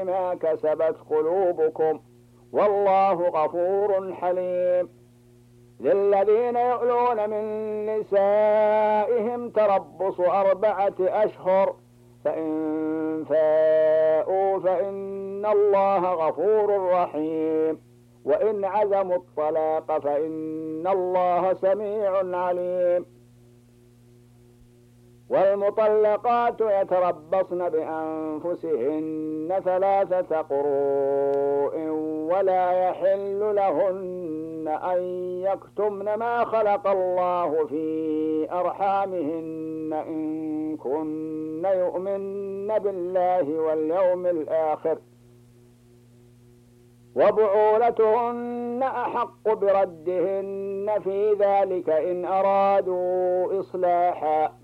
ما كسبت قلوبكم والله غفور حليم. للذين يؤلون من نسائهم تربص 4 أشهر فإن فاءوا فإن الله غفور رحيم. وإن عزموا الطلاق فإن الله سميع عليم. والمطلقات يتربصن بأنفسهن 3 قروء ولا يحل لهن أن يكتمن ما خلق الله في أرحامهن إن كن يؤمن بالله واليوم الآخر وبعولتهن أحق بردهن في ذلك إن أرادوا إصلاحا